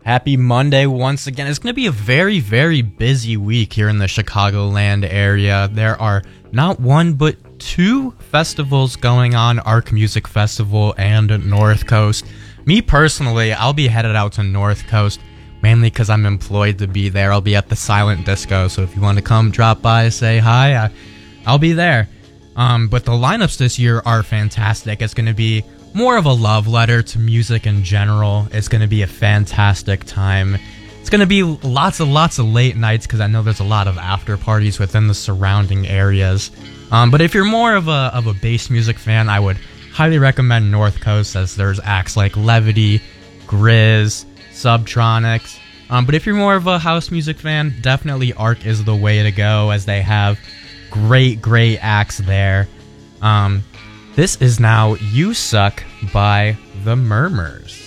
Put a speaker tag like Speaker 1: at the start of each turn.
Speaker 1: Happy Monday once again. It's going to be a very, very busy week here in the Chicagoland area. There are not one, but two festivals going on, Arc Music Festival and North Coast. Me personally, I'll be headed out to North Coast, mainly because I'm employed to be there. I'll be at the Silent Disco, so if you want to come drop by, say hi, I'll be there. But the lineups this year are fantastic. It's going to be more of a love letter to music in general. It's going to be a fantastic time. It's going to be lots of late nights because I know there's a lot of after parties within the surrounding areas. But if you're more of a bass music fan, I would highly recommend North Coast, as there's acts like Levity, Grizz, Subtronics. But if you're more of a house music fan, definitely Arc is the way to go, as they have great acts there. This is now You Suck by The Murmurs.